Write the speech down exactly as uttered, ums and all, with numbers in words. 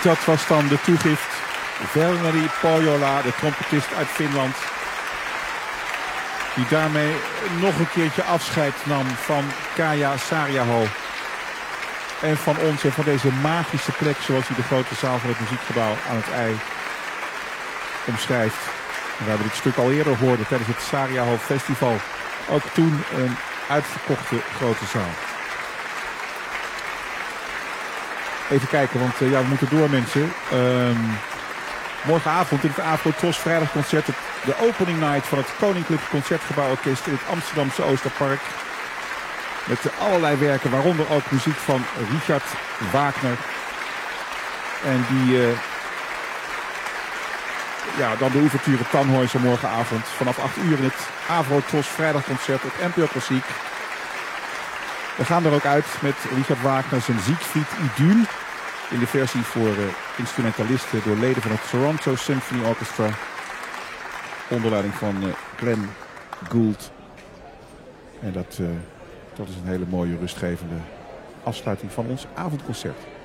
Dat was dan de toegift. Velneri Pohjola, de trompetist uit Finland. Die daarmee nog een keertje afscheid nam van Kaija Saariaho. En van ons en van deze magische plek, zoals hij de grote zaal van het muziekgebouw aan het IJ omschrijft. En waar we dit stuk al eerder hoorden tijdens het Saariaho Festival. Ook toen een uitverkochte grote zaal. Even kijken, want uh, ja, we moeten door, mensen. Um, morgenavond in het Afro-Tros vrijdagconcert. De opening night van het Koninklijk Concertgebouworkest in het Amsterdamse Oosterpark. Met allerlei werken, waaronder ook muziek van Richard Wagner. En die... Uh, ja, dan de ouverture Tannhäuser morgenavond. Vanaf acht uur in het Afro-Tros vrijdagconcert op N P O Klassiek. We gaan er ook uit met Richard Wagner zijn Siegfried Idyll. In de versie voor uh, instrumentalisten door leden van het Toronto Symphony Orchestra. Onder leiding van uh, Glenn Gould. En dat, uh, dat is een hele mooie rustgevende afsluiting van ons avondconcert.